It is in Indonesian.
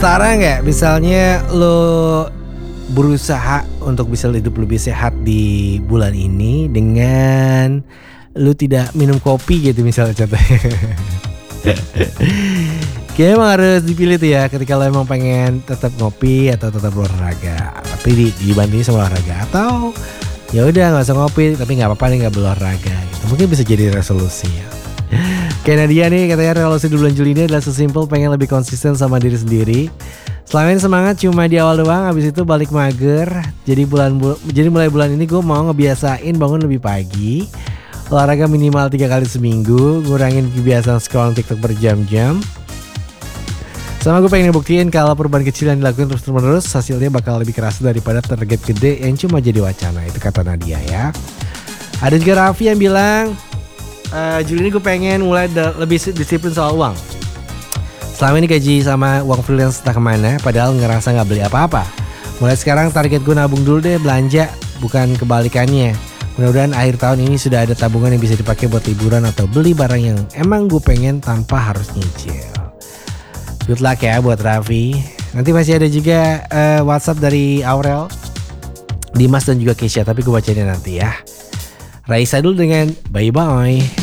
Setara nggak misalnya lo berusaha untuk bisa hidup lebih sehat di bulan ini dengan lo tidak minum kopi gitu misalnya contohnya. Kayaknya emang harus dipilih tuh ya ketika lo emang pengen tetap ngopi atau tetap berolahraga. Tapi dibandingin sama olahraga atau ya udah nggak usah ngopi tapi nggak apa-apa nih nggak berolahraga gitu. Mungkin bisa jadi resolusi ya. Kayak Nadia nih katanya resolusi di bulan Juli ini adalah sesimpel pengen lebih konsisten sama diri sendiri. Selama ini semangat cuma di awal doang, habis itu balik mager. Jadi mulai bulan ini gue mau ngebiasain bangun lebih pagi, olahraga minimal 3 kali seminggu, ngurangin kebiasaan scrolling TikTok berjam-jam. Sama gue pengen ngebuktiin kalau perubahan kecil yang dilakukan terus-menerus hasilnya bakal lebih kerasa daripada target gede yang cuma jadi wacana. Itu kata Nadia ya. Ada juga Raffi yang bilang Juli ini gue pengen mulai lebih disiplin soal uang. Selama ini gaji sama uang freelance entah kemana, padahal ngerasa gak beli apa-apa. Mulai sekarang target gue nabung dulu deh, belanja, bukan kebalikannya. Mudah-mudahan akhir tahun ini sudah ada tabungan yang bisa dipakai buat liburan atau beli barang yang emang gue pengen tanpa harus nyicil. Good luck ya buat Raffi. Nanti masih ada juga WhatsApp dari Aurel, Dimas dan juga Keisha, tapi gue bacainnya nanti ya. Raisa dulu dengan bye-bye.